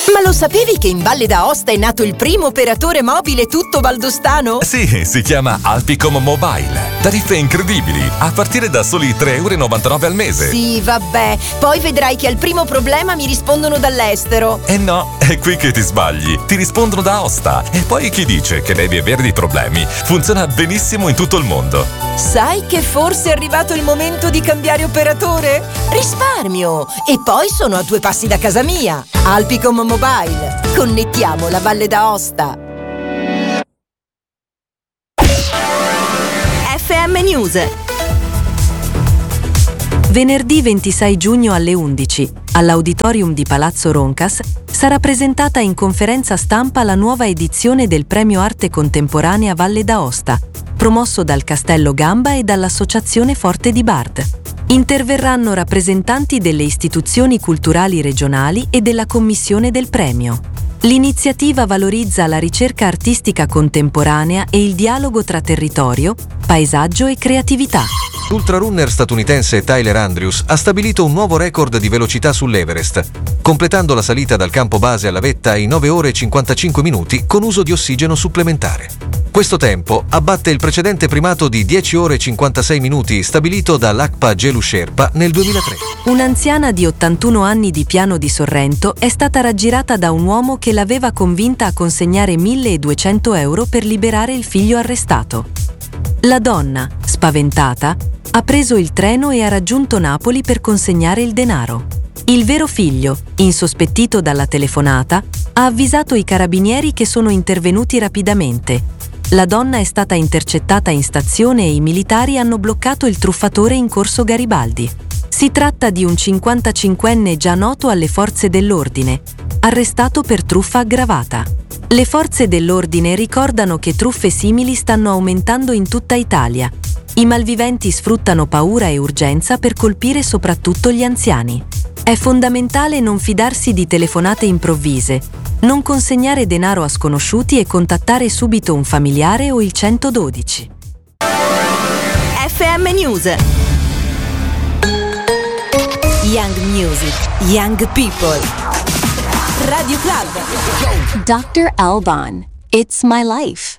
Ma lo sapevi che in Valle d'Aosta è nato il primo operatore mobile tutto valdostano? Sì, si chiama Alpicom Mobile. Tariffe incredibili, a partire da soli 3,99 € al mese. Sì, vabbè. Poi vedrai che al primo problema mi rispondono dall'estero. No, è qui che ti sbagli. Ti rispondono da Aosta. E poi chi dice che devi avere dei problemi? Funziona benissimo in tutto il mondo. Sai che forse è arrivato il momento di cambiare operatore? Risparmio! E poi sono a 2 passi da casa mia. Alpicom Mobile. Connettiamo la Valle d'Aosta. FM News. Venerdì 26 giugno alle 11, all'Auditorium di Palazzo Roncas, sarà presentata in conferenza stampa la nuova edizione del Premio Arte Contemporanea Valle d'Aosta, promosso dal Castello Gamba e dall'Associazione Forte di Bard. Interverranno rappresentanti delle istituzioni culturali regionali e della commissione del premio. L'iniziativa valorizza la ricerca artistica contemporanea e il dialogo tra territorio, paesaggio e creatività. L'ultrarunner statunitense Tyler Andrews ha stabilito un nuovo record di velocità sull'Everest, completando la salita dal campo base alla vetta in 9 ore e 55 minuti con uso di ossigeno supplementare. Questo tempo abbatte il precedente primato di 10 ore e 56 minuti stabilito da Lakpa Gelu Sherpa nel 2003. Un'anziana di 81 anni di Piano di Sorrento è stata raggirata da un uomo che l'aveva convinta a consegnare 1.200 € per liberare il figlio arrestato. La donna, spaventata, ha preso il treno e ha raggiunto Napoli per consegnare il denaro. Il vero figlio, insospettito dalla telefonata, ha avvisato i carabinieri che sono intervenuti rapidamente. La donna è stata intercettata in stazione e i militari hanno bloccato il truffatore in corso Garibaldi. Si tratta di un 55enne già noto alle forze dell'ordine, arrestato per truffa aggravata. Le forze dell'ordine ricordano che truffe simili stanno aumentando in tutta Italia. I malviventi sfruttano paura e urgenza per colpire soprattutto gli anziani. È fondamentale non fidarsi di telefonate improvvise, non consegnare denaro a sconosciuti e contattare subito un familiare o il 112. FM News. Young Music, Young People. Radio Club. Dr. Alban, It's My Life.